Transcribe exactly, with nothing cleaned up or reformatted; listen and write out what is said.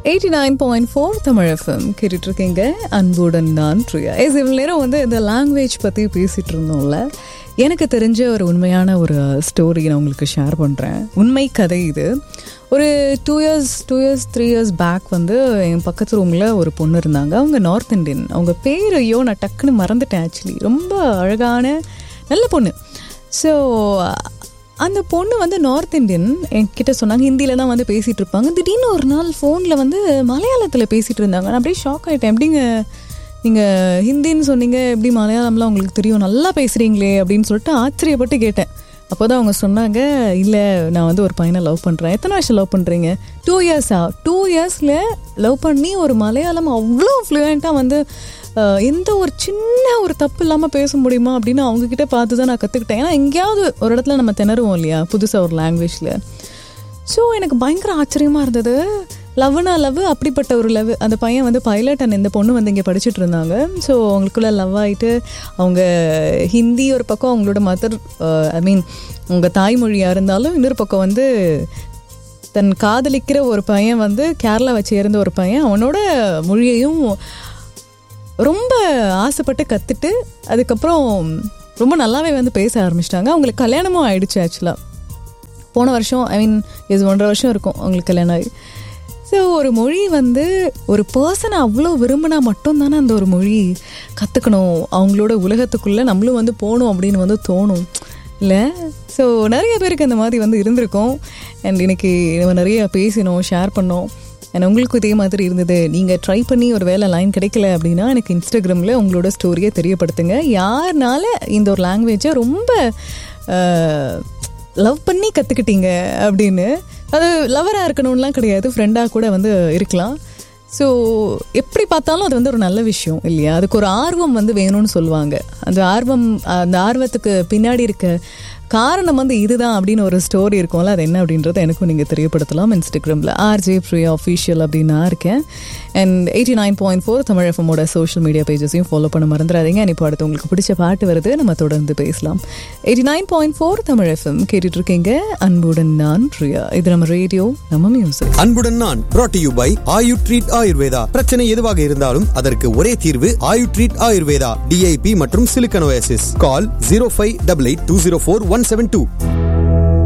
Eighty nine point four Tamil FM கேட்டுட்டு இருக்கீங்க. அன்புடன் நான் பிரியா. எஸ், இவ்வளோ நேரம் வந்து இந்த லாங்குவேஜ் பற்றி பேசிகிட்டு இருந்தோம்ல. எனக்கு தெரிஞ்ச ஒரு உண்மையான ஒரு ஸ்டோரி நான் உங்களுக்கு ஷேர் பண்ணுறேன். உண்மை கதை இது. ஒரு two years two years three years back வந்து என் பக்கத்து ரூமில் ஒரு பொண்ணு இருந்தாங்க. அவங்க நார்த் இண்டியன். அவங்க பேர் ஐயோ நான் டக்குன்னு மறந்துட்டேன். ஆக்சுவலி ரொம்ப அழகான நல்ல பொண்ணு. ஸோ அந்த பொண்ணு வந்து நார்த் இண்டியன். என்கிட்ட சொன்னாங்க ஹிந்தியில் தான் வந்து பேசிகிட்டு இருப்பாங்க. திடீர்னு ஒரு நாள் ஃபோனில் வந்து மலையாளத்தில் பேசிகிட்டு இருந்தாங்க. நான் அப்படியே ஷாக் ஆகிட்டேன். எப்படிங்க நீங்கள் ஹிந்தின்னு சொன்னீங்க, எப்படி மலையாளம்லாம் உங்களுக்கு தெரியும், நல்லா பேசுகிறீங்களே அப்படின்னு சொல்லிட்டு ஆச்சரியப்பட்டு கேட்டேன். அப்போ தான் அவங்க சொன்னாங்க, இல்லை நான் வந்து ஒரு பையனை லவ் பண்ணுறேன். எத்தனை வருஷம் லவ் பண்ணுறீங்க? டூ இயர்ஸா? டூ இயர்ஸில் லவ் பண்ணி ஒரு மலையாளம் அவ்வளோ ஃப்ளூயண்ட்டாக வந்து எந்த ஒரு சின்ன ஒரு தப்பு இல்லாமல் பேச முடியுமா அப்படின்னு அவங்கக்கிட்ட பார்த்து தான் நான் கற்றுக்கிட்டேன். ஏன்னா எங்கேயாவது ஒரு இடத்துல நம்ம திணறுவோம் இல்லையா புதுசாக ஒரு லாங்குவேஜில். ஸோ எனக்கு பயங்கர ஆச்சரியமாக இருந்தது. லவ்னா லவ், அப்படிப்பட்ட ஒரு லவ். அந்த பையன் வந்து பைலட் அண்ட் இந்த பொண்ணு வந்து இங்கே படிச்சுட்டு இருந்தாங்க. ஸோ அவங்களுக்குள்ள லவ் ஆகிட்டு அவங்க ஹிந்தி ஒரு பக்கம் அவங்களோட மதர் ஐ மீன் உங்கள் தாய்மொழியாக இருந்தாலும், இன்னொரு பக்கம் வந்து தன் காதலிக்கிற ஒரு பையன் வந்து கேரளாவை சேர்ந்த ஒரு பையன் அவனோட மொழியையும் ரொம்ப ஆசைப்பட்டு கற்றுட்டு அதுக்கப்புறம் ரொம்ப நல்லாவே வந்து பேச ஆரம்பிச்சிட்டாங்க. அவங்களுக்கு கல்யாணமும் ஆயிடுச்சு. ஆக்சுவலாக போன வருஷம் ஐ மீன் இது ஒன்றரை வருஷம் இருக்கும் அவங்களுக்கு கல்யாணம் ஆகி. ஸோ ஒரு மொழி வந்து ஒரு பர்சனை அவ்வளோ விரும்பினா மட்டும்தானே அந்த ஒரு மொழி கற்றுக்கணும், அவங்களோட உலகத்துக்குள்ளே நம்மளும் வந்து போகணும் அப்படின்னு வந்து தோணும் இல்லை? ஸோ நிறைய பேருக்கு அந்த மாதிரி வந்து இருந்திருக்கும். அண்ட் இன்னைக்கு நம்ம நிறைய பேசினோம், ஷேர் பண்ணோம். அண்ட் உங்களுக்கும் இதே மாதிரி இருந்தது, நீங்கள் ட்ரை பண்ணி ஒரு வேலை லைன் கிடைக்கல அப்படின்னா எனக்கு இன்ஸ்டாகிராமில் உங்களோட ஸ்டோரியை தெரியப்படுத்துங்க. யாருனால இந்த ஒரு லாங்குவேஜை ரொம்ப லவ் பண்ணி கற்றுக்கிட்டீங்க அப்படின்னு. அது லவராக இருக்கணும்லாம் கிடையாது, ஃப்ரெண்டாக கூட வந்து இருக்கலாம். ஸோ எப்படி பார்த்தாலும் அது வந்து ஒரு நல்ல விஷயம் இல்லையா? அதுக்கு ஒரு ஆர்வம் வந்து வேணும்னு சொல்லுவாங்க. அந்த ஆர்வம், அந்த ஆர்வத்துக்கு பின்னாடி இருக்க காரணம் வந்து இதுதான் அப்படின்னு ஒரு ஸ்டோரி இருக்கும்ல, அது என்ன அப்படின்றத எனக்கும் நீங்கள் தெரியப்படுத்தலாம். இன்ஸ்டாகிராமில் ஆர்ஜே பிரியா ஆஃபீஷியல் அப்படின்னு நான் இருக்கேன். And eighty nine point four Tamil எஃப்எம்மோட social media பேஜஸையும் follow பண்ண மறந்துடாதீங்க. இப்போ அடுத்து உங்களுக்கு பிடிச்ச பாட்டு வருது, நம்ம தொடர்ந்து பேசலாம். Eighty nine point four Tamil FM கேட்டுட்டு இருக்கீங்க. அன்புடன் நான் பிரியா. இது நம்ம ரேடியோ, நம்ம மியூசிக். அன்புடன் நான் brought to you by Ayu treat Ayurveda. பிரச்சனை எதுவாக இருந்தாலும் அதற்கு ஒரே தீர்வு ஆயு ட்ரீட் ஆயுர்வேதா. டிஐபி மற்றும் சிலிக்கனோசிஸ். கால் zero five double eight two zero four one seven two.